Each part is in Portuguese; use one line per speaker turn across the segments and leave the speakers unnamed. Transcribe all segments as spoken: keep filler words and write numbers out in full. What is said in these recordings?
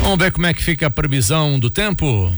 Vamos ver como é que fica a previsão do tempo.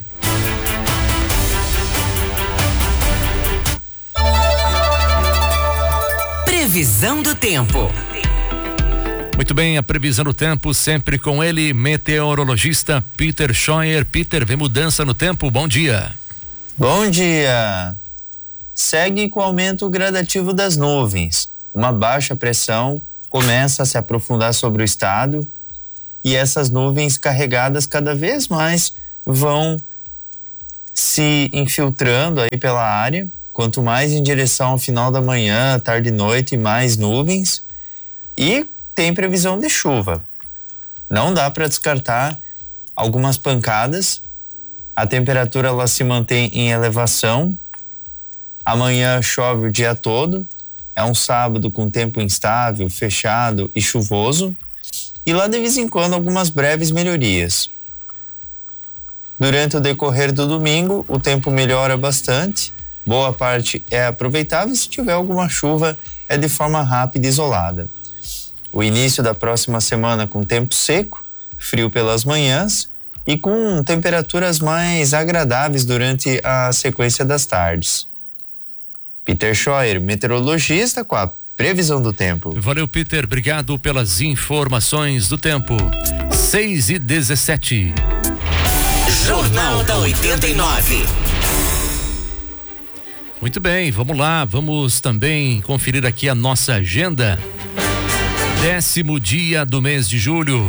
Previsão do tempo.
Muito bem, a previsão do tempo sempre com ele, meteorologista Peter Scheuer. Peter, vem mudança no tempo, bom dia.
Bom dia. Segue com o aumento gradativo das nuvens. Uma baixa pressão começa a se aprofundar sobre o estado e essas nuvens carregadas cada vez mais vão se infiltrando aí pela área. Quanto mais em direção ao final da manhã, tarde e noite, mais nuvens. E tem previsão de chuva. Não dá para descartar algumas pancadas. A temperatura ela se mantém em elevação. Amanhã chove o dia todo. É um sábado com tempo instável, fechado e chuvoso. E lá de vez em quando algumas breves melhorias. Durante o decorrer do domingo, o tempo melhora bastante. Boa parte é aproveitável. Se tiver alguma chuva, é de forma rápida e isolada. O início da próxima semana com tempo seco, frio pelas manhãs e com temperaturas mais agradáveis durante a sequência das tardes. Peter Scheuer, meteorologista, com a previsão do tempo.
Valeu, Peter, obrigado pelas informações do tempo. seis e dezessete.
Jornal da oitenta e nove.
Muito bem, vamos lá, vamos também conferir aqui a nossa agenda. Décimo dia do mês de julho.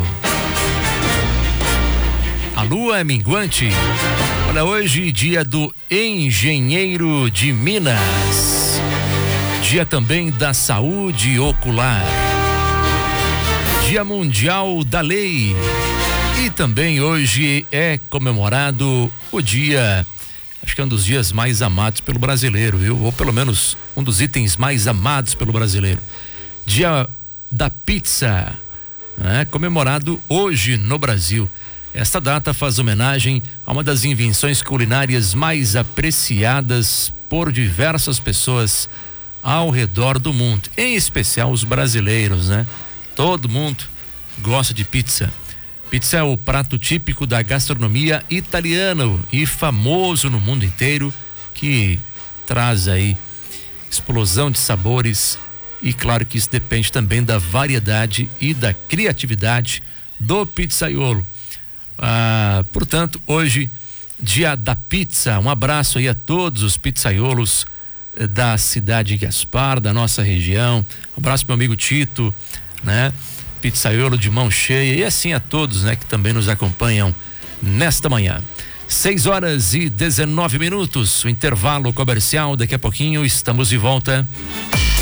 A lua é minguante. Olha, hoje dia do engenheiro de Minas. Dia também da saúde ocular. Dia mundial da lei. E também hoje é comemorado o dia, acho que é um dos dias mais amados pelo brasileiro, viu? Ou pelo menos um dos itens mais amados pelo brasileiro. Dia da pizza, né? Comemorado hoje no Brasil. Esta data faz homenagem a uma das invenções culinárias mais apreciadas por diversas pessoas ao redor do mundo, em especial os brasileiros, né? Todo mundo gosta de pizza. Pizza é o prato típico da gastronomia italiana e famoso no mundo inteiro, que traz aí explosão de sabores. E claro que isso depende também da variedade e da criatividade do pizzaiolo. Ah, portanto, hoje, dia da pizza. Um abraço aí a todos os pizzaiolos eh, da cidade de Gaspar, da nossa região. Um abraço pro meu amigo Tito, né? Pizzaiolo de mão cheia. E assim a todos, né? Que também nos acompanham nesta manhã. seis horas e dezenove minutos. O intervalo comercial. Daqui a pouquinho estamos de volta.